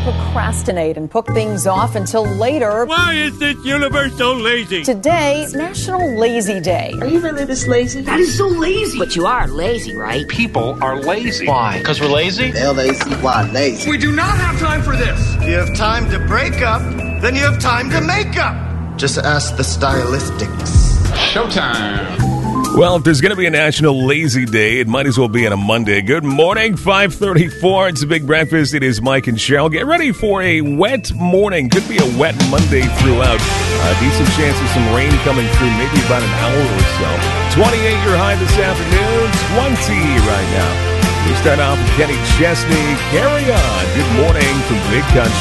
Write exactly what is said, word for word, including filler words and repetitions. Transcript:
procrastinate and put things off until later. Why is this universe so lazy? Today is National Lazy Day. Are you really this lazy? That is so lazy. But you are lazy, right? People are lazy. Why? Because we're lazy? L A C Y, lazy. We do not have time for this. If you have time to break up, then you have time to make up. Just ask the stylistics. Showtime. Well, if there's going to be a National Lazy Day, it might as well be on a Monday. Good morning, five thirty-four. It's a big breakfast. It is Mike and Cheryl. Get ready for a wet morning. Could be a wet Monday throughout. Uh, decent chance of some rain coming through, maybe about an hour or so. twenty-eight your high this afternoon, twenty right now. We start off with Kenny Chesney. Carry on. Good morning from Big Country.